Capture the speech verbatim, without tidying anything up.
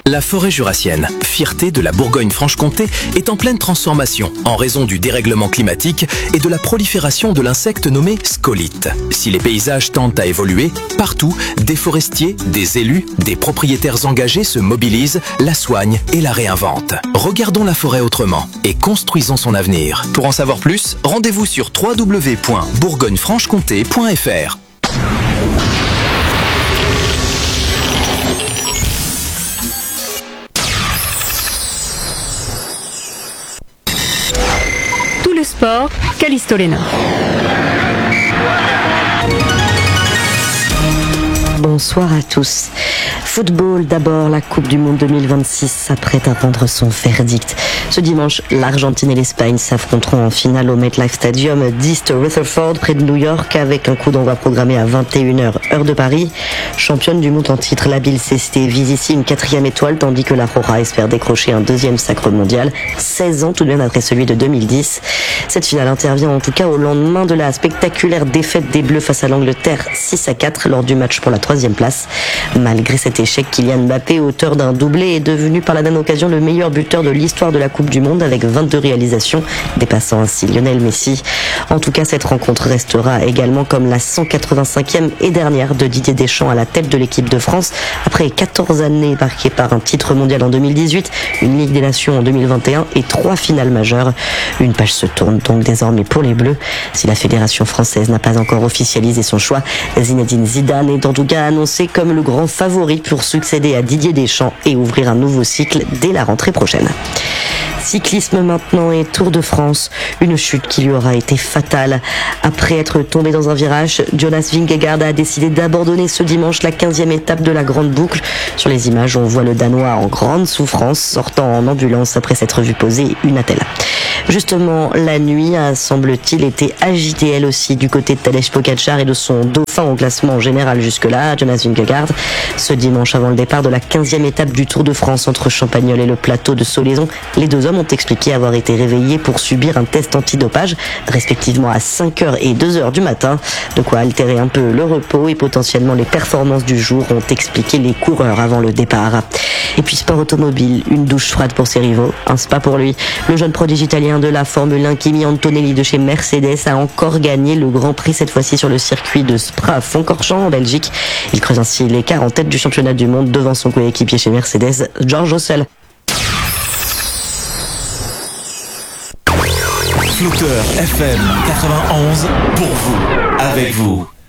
La forêt jurassienne, fierté de la Bourgogne-Franche-Comté, est en pleine transformation en raison du dérèglement climatique et de la prolifération de l'insecte nommé scolyte. Si les paysages tendent à évoluer, partout, des forestiers, des élus, des propriétaires engagés se mobilisent, la soignent et la réinventent. Regardons la forêt autrement et construisons son avenir. Pour en savoir plus, rendez-vous sur w w w point bourgogne franche comté point f r. Tout le sport, Callisto Lena. Bonsoir à tous. Football d'abord, la Coupe du Monde deux mille vingt-six s'apprête à rendre son verdict. Ce dimanche, l'Argentine et l'Espagne s'affronteront en finale au MetLife Stadium d'East Rutherford, près de New York, avec un coup d'envoi programmé à vingt et une heures, heure de Paris. Championne du monde en titre, la Bill Ceste vise ici une quatrième étoile, tandis que la Roja espère décrocher un deuxième sacre mondial, seize ans tout de même après celui de deux mille dix. Cette finale intervient en tout cas au lendemain de la spectaculaire défaite des Bleus face à l'Angleterre, six à quatre lors du match pour la troisième place. Malgré cet échec, Kylian Mbappé, auteur d'un doublé, est devenu par la même occasion le meilleur buteur de l'histoire de la Coupe du Monde avec vingt-deux réalisations, dépassant ainsi Lionel Messi. En tout cas, cette rencontre restera également comme la cent quatre-vingt-cinquième et dernière de Didier Deschamps à la tête de l'équipe de France, après quatorze années marquées par un titre mondial en deux mille dix-huit, une Ligue des Nations en deux mille vingt et un et trois finales majeures. Une page se tourne donc désormais pour les Bleus. Si la fédération française n'a pas encore officialisé son choix, Zinedine Zidane est en tout cas annoncé comme le grand favori pour succéder à Didier Deschamps et ouvrir un nouveau cycle dès la rentrée prochaine. Cyclisme maintenant et Tour de France, une chute qui lui aura été fatale. Après être tombé dans un virage, Jonas Vingegaard a décidé d'abandonner ce dimanche la quinzième étape de la Grande Boucle. Sur les images, on voit le Danois en grande souffrance sortant en ambulance après s'être vu poser une attelle. Justement, la nuit a, semble-t-il, été agitée elle aussi du côté de Tadej Pogačar et de son dauphin au classement général jusque-là, Jonas Vingegaard. Ce dimanche, avant le départ de la quinzième étape du Tour de France entre Champagnole et le plateau de Solaison, les deux hommes ont expliqué avoir été réveillés pour subir un test antidopage, respectivement à cinq heures et deux heures du matin, de quoi altérer un peu le repos et potentiellement les performances du jour, ont expliqué les coureurs avant le départ. Et puis sport automobile, une douche froide pour ses rivaux, un spa pour lui. Le jeune prodige italien de la Formule un, Kimi Antonelli de chez Mercedes, a encore gagné le Grand Prix, cette fois-ci sur le circuit de Spa-Francorchamps en Belgique. Il creuse ainsi l'écart en tête du championnat du monde devant son coéquipier chez Mercedes, George Russell. Flutter F M quatre-vingt-onze pour vous, avec vous.